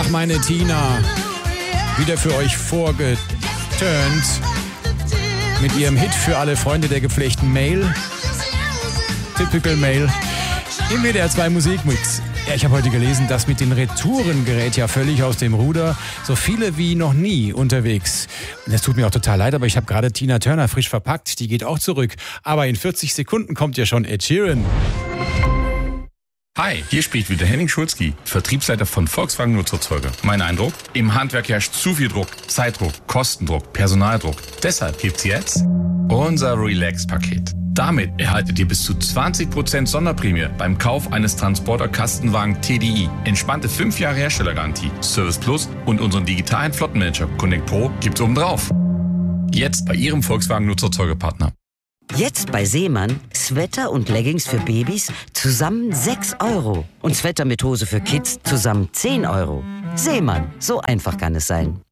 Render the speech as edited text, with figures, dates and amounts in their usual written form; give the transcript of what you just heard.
Ach, meine Tina. Wieder für euch vorgeturnt. Mit ihrem Hit für alle Freunde der gepflegten Mail. Typical Mail. Im WDR 2 Musikmix. Ja, ich habe heute gelesen, dass mit den Retouren gerät ja völlig aus dem Ruder. So viele wie noch nie unterwegs. Und das tut mir auch total leid, aber ich habe gerade Tina Turner frisch verpackt. Die geht auch zurück. Aber in 40 Sekunden kommt ja schon Ed Sheeran. Hi, hier spricht wieder Henning Schulzki, Vertriebsleiter von Volkswagen Nutzerzeuge. Mein Eindruck? Im Handwerk herrscht zu viel Druck, Zeitdruck, Kostendruck, Personaldruck. Deshalb gibt's jetzt unser Relax-Paket. Damit erhaltet ihr bis zu 20% Sonderprämie beim Kauf eines Transporter-Kastenwagen TDI. Entspannte 5 Jahre Herstellergarantie, Service Plus und unseren digitalen Flottenmanager Connect Pro gibt's obendrauf. Jetzt bei Ihrem Volkswagen Nutzerzeugepartner. Jetzt bei Seemann Sweater und Leggings für Babys zusammen 6 € und Sweater mit Hose für Kids zusammen 10 €. Seemann, so einfach kann es sein.